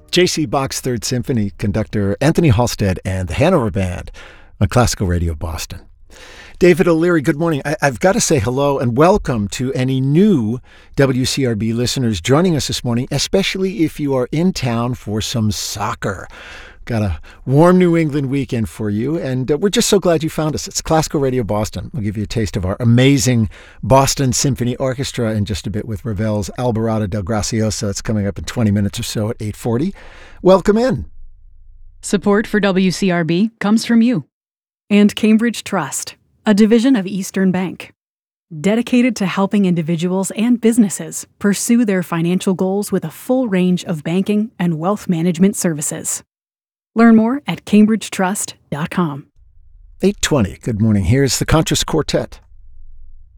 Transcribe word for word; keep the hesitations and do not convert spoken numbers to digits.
J C Bach's Third Symphony conductor Anthony Halstead and the Hanover Band on Classical Radio Boston. David O'Leary, good morning. I- I've got to say hello and welcome to any new W C R B listeners joining us this morning, especially if you are in town for some soccer. Got a warm New England weekend for you, and uh, we're just so glad you found us. It's Classical Radio Boston. We'll give you a taste of our amazing Boston Symphony Orchestra in just a bit with Ravel's Alborada del Gracioso. It's coming up in twenty minutes or so at eight forty. Welcome in. Support for W C R B comes from you and Cambridge Trust, a division of Eastern Bank, dedicated to helping individuals and businesses pursue their financial goals with a full range of banking and wealth management services. Learn more at cambridge trust dot com. eight twenty. Good morning. Here's the Contras Quartet.